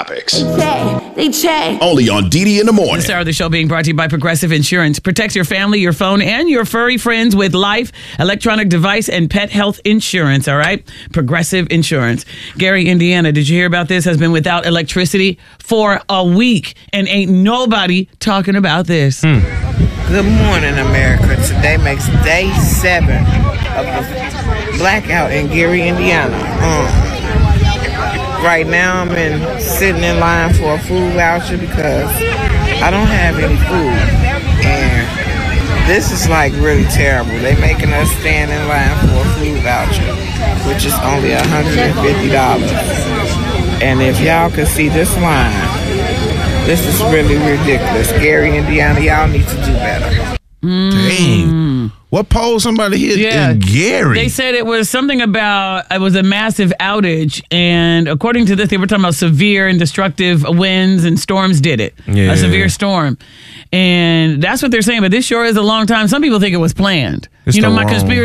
topics. They check. Only on DD in the Morning. This hour of the show being brought to you by Progressive Insurance. Protect your family, your phone, and your furry friends with life, electronic device, and pet health insurance, all right? Progressive Insurance. Gary, Indiana, did you hear about this? Has been without electricity for a week, and ain't nobody talking about this. Good morning, America. Today makes day 7 of the blackout in Gary, Indiana. Right now, I'm sitting in line for a food voucher because I don't have any food. And this is like really terrible. They're making us stand in line for a food voucher, which is only $150. And if y'all could see this line, this is really ridiculous. Gary, Indiana, y'all need to do better. Dang. What pole somebody hit in Gary? They said it was something about, it was a massive outage. And according to this, they were talking about severe and destructive winds and storms did it. Yeah. A severe storm. And that's what they're saying. But this sure is a long time. Some people think it was planned. It's you know, the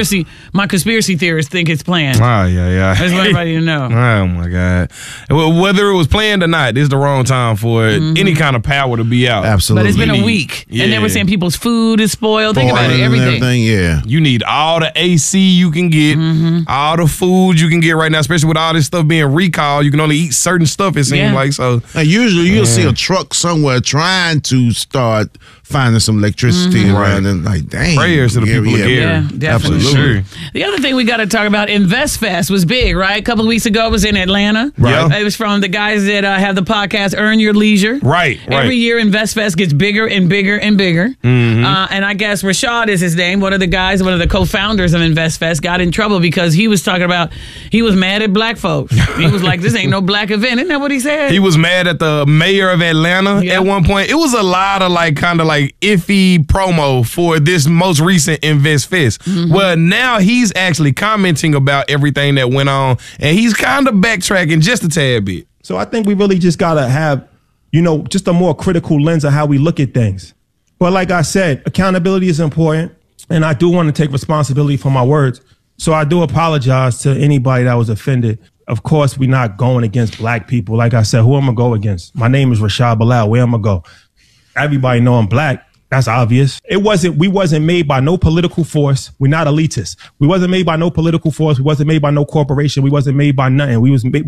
my conspiracy theorists think it's planned. Oh, yeah. I just want everybody to know. Oh, my God. Well, whether it was planned or not, this is the wrong time for any kind of power to be out. Absolutely. But it's been a week. Yeah. And they were saying people's food is spoiled. Think about it, everything. Yeah. You need all the AC you can get, all the food you can get right now, especially with all this stuff being recalled. You can only eat certain stuff, it seems like. So usually you'll see a truck somewhere trying to start finding some electricity around and like, dang. Prayers to the people of Gary. Yeah, definitely. Sure. The other thing we got to talk about, InvestFest was big, right? A couple of weeks ago, it was in Atlanta. Right. It was from the guys that have the podcast Earn Your Leisure. Right. Every year, InvestFest gets bigger and bigger and bigger. And I guess Rashad is his name. One of the guys, one of the co-founders of InvestFest, got in trouble because he was talking about, he was mad at black folks. He was like, this ain't no black event. Isn't that what he said? He was mad at the mayor of Atlanta at one point. It was a lot of kind of iffy promo for this most recent InvestFest. Well, now he's actually commenting about everything that went on, and he's kind of backtracking just a tad bit. So I think we really just got to have, just a more critical lens of how we look at things. But like I said, accountability is important, and I do want to take responsibility for my words. So I do apologize to anybody that was offended. Of course, we're not going against black people. Like I said, who am I going to go against? My name is Rashad Bilal. Where am I going to go? Everybody know I'm black. That's obvious. We wasn't made by no political force. We're not elitists. We wasn't made by no political force. We wasn't made by no corporation. We wasn't made by nothing.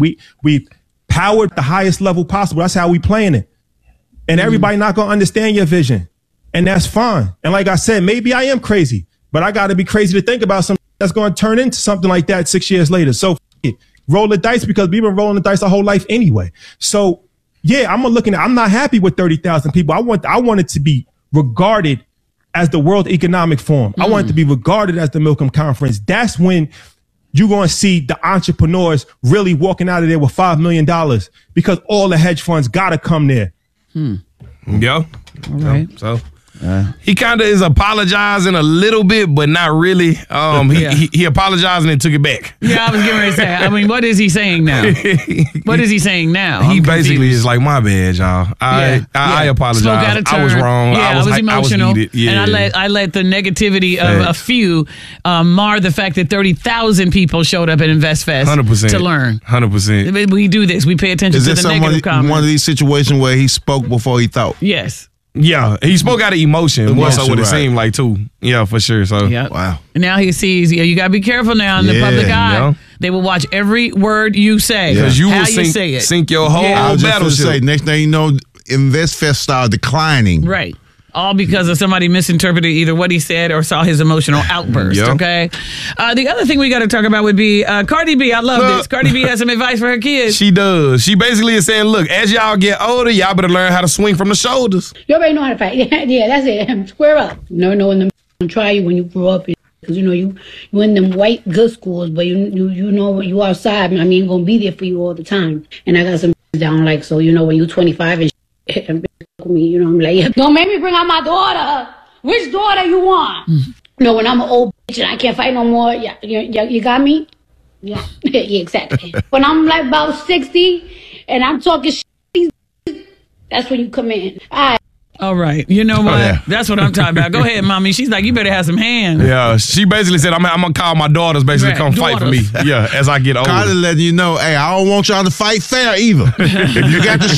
We powered the highest level possible. That's how we playing it. And everybody not going to understand your vision. And that's fine. And like I said, maybe I am crazy, but I got to be crazy to think about something that's going to turn into something like that 6 years later. So roll the dice, because we've been rolling the dice our whole life anyway. So yeah, I'm not happy with 30,000 people. I want it to be regarded as the World Economic Forum. I want it to be regarded as the Milcom Conference. That's when you're going to see the entrepreneurs really walking out of there with $5 million, because all the hedge funds got to come there. Yeah. All right. So he kind of is apologizing a little bit, but not really. He apologized and then took it back. Yeah, I was getting ready to say. I mean, what is he saying now? What is he saying now? He basically is like, my bad, y'all. I apologize. Spoke out of turn. I was wrong. Yeah, I was emotional. I was heated. Yeah. And I let the negativity of a few mar the fact that 30,000 people showed up at InvestFest 100%. to learn. 100%. We do this. We pay attention to the negative comments. One of these situations where he spoke before he thought? Yes. Yeah, he spoke out of emotion more so what it seemed like too. Yeah, for sure. So wow. And now he sees, you got to be careful now in the public eye. Yeah. They will watch every word you say. Because you will say it. sink your whole battleship. Next thing you know, InvestFest started declining. Right. All because of somebody misinterpreted either what he said or saw his emotional outburst, okay? The other thing we got to talk about would be Cardi B. I love this. Cardi B has some advice for her kids. She does. She basically is saying, look, as y'all get older, y'all better learn how to swing from the shoulders. You already know how to fight. Yeah, that's it. Square up. Never know when them try you when you grow up. Because, you in them white good schools, but you know when you outside, I mean, going to be there for you all the time. And I got some down like, so, when you 25 and me, I'm like, don't make me bring out my daughter. Which daughter you want? No, when I'm an old bitch and I can't fight no more, you got me? Yeah, yeah, exactly. When I'm like about 60 and I'm talking shit, that's when you come in. All right. You know what? That's what I'm talking about. Go ahead, mommy. She's like, you better have some hands. Yeah, she basically said, I'm going to call my daughters basically come fight for me. Yeah, as I get older. Cardi letting you know, hey, I don't want y'all to fight fair either. If you got the